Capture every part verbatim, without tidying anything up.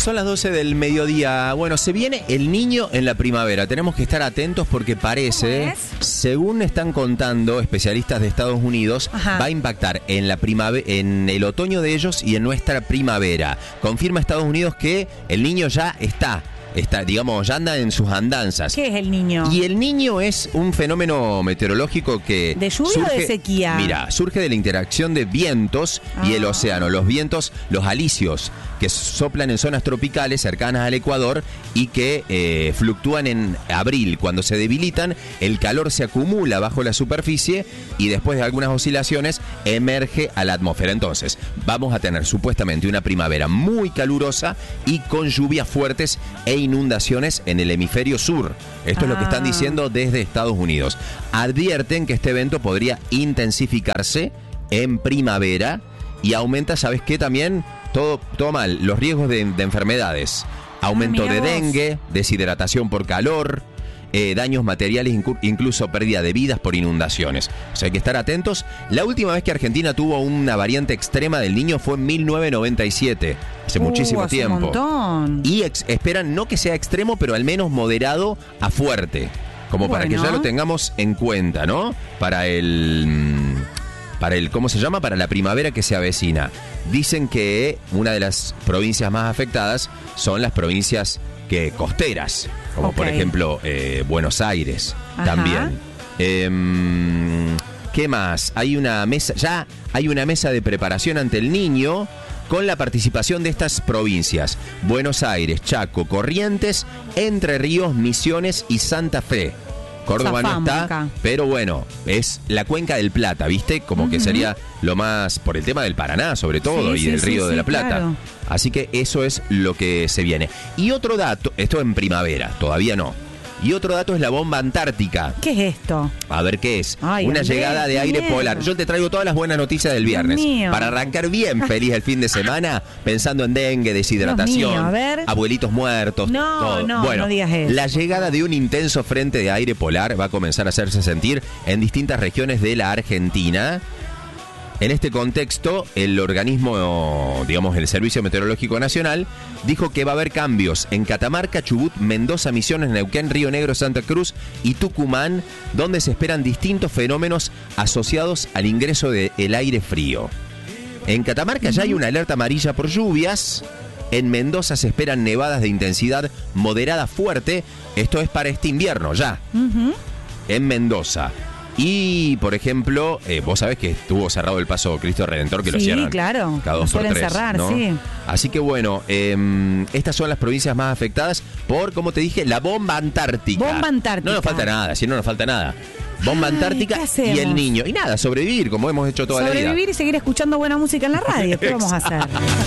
Son las doce del mediodía. Bueno, se viene el niño en la primavera. Tenemos que estar atentos porque parece, según están contando especialistas de Estados Unidos, Ajá. va a impactar en la primavera, en el otoño de ellos y en nuestra primavera. Confirma Estados Unidos que el niño ya está. Está, digamos, ya anda en sus andanzas. ¿Qué es el niño? Y el niño es un fenómeno meteorológico que... ¿De lluvia surge, o de sequía? Mira, surge de la interacción de vientos ah. y el océano. Los vientos, los alisios, que soplan en zonas tropicales cercanas al Ecuador y que eh, fluctúan en abril. Cuando se debilitan, el calor se acumula bajo la superficie y después de algunas oscilaciones emerge a la atmósfera. Entonces, vamos a tener supuestamente una primavera muy calurosa y con lluvias fuertes e inundaciones en el hemisferio sur. Esto ah. es lo que están diciendo desde Estados Unidos. Advierten que este evento podría intensificarse en primavera y aumenta, ¿sabes qué? También todo, todo mal, los riesgos de, de enfermedades. Aumento ah, de dengue, deshidratación por calor, eh, daños materiales, incu- incluso pérdida de vidas por inundaciones. O sea, hay que estar atentos. La última vez que Argentina tuvo una variante extrema del Niño fue en mil novecientos noventa y siete. Hace uh, muchísimo hace tiempo. Un montón. Y ex- esperan no que sea extremo, pero al menos moderado a fuerte. Como bueno. para que ya lo tengamos en cuenta, ¿no? Para el... Para el, ¿cómo se llama? Para la primavera que se avecina. Dicen que una de las provincias más afectadas son las provincias que costeras, como okay. por ejemplo eh, Buenos Aires. Ajá. También. Eh, ¿Qué más? Hay una mesa, ya hay una mesa de preparación ante el Niño con la participación de estas provincias: Buenos Aires, Chaco, Corrientes, Entre Ríos, Misiones y Santa Fe. Córdoba Zafamos no está, acá. Pero bueno, es la cuenca del Plata, ¿viste? Como uh-huh. que sería lo más, por el tema del Paraná sobre todo, sí, y sí, del sí, Río sí, de la Plata. Claro. Así que eso es lo que se viene. Y otro dato, esto en primavera, todavía no. Y otro dato es la bomba antártica. ¿Qué es esto? A ver qué es. Ay, Una Andrés, llegada de aire miedo. polar. Yo te traigo todas las buenas noticias del viernes. Para arrancar bien feliz el fin de semana, pensando en dengue, deshidratación, mío, a ver. abuelitos muertos. No, todo. no, bueno, no digas eso. La llegada de un intenso frente de aire polar va a comenzar a hacerse sentir en distintas regiones de la Argentina. En este contexto, el organismo, digamos, el Servicio Meteorológico Nacional, dijo que va a haber cambios en Catamarca, Chubut, Mendoza, Misiones, Neuquén, Río Negro, Santa Cruz y Tucumán, donde se esperan distintos fenómenos asociados al ingreso del aire frío. En Catamarca ya hay una alerta amarilla por lluvias. En Mendoza se esperan nevadas de intensidad moderada fuerte. Esto es para este invierno ya. Uh-huh. En Mendoza. Y, por ejemplo, eh, vos sabés que estuvo cerrado el paso Cristo Redentor, que sí, lo cierran claro. cada dos por tres, cerrar, ¿no? sí. Así que bueno, eh, estas son las provincias más afectadas por, como te dije, la bomba antártica. Bomba antártica. No nos falta nada, si no nos falta nada. Bomba Ay, antártica y el niño. Y nada, sobrevivir, como hemos hecho toda sobrevivir la vida. Sobrevivir y seguir escuchando buena música en la radio. ¿Qué vamos a hacer?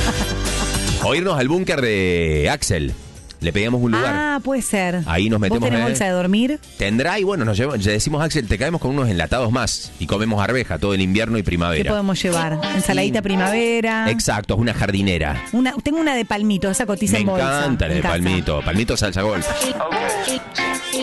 O irnos al búnker de Axel. Le pedimos un lugar. Ah, puede ser. Ahí nos metemos. ¿Vos tenés en bolsa de dormir? Tendrá y bueno, nos llevamos, le decimos, Axel, te caemos con unos enlatados más y comemos arveja todo el invierno y primavera. ¿Qué podemos llevar? Ensaladita primavera. Exacto, es una jardinera. Una, tengo una de palmito, esa cotiza Me en bolsa. encanta la de palmito. Palmito salsa golf.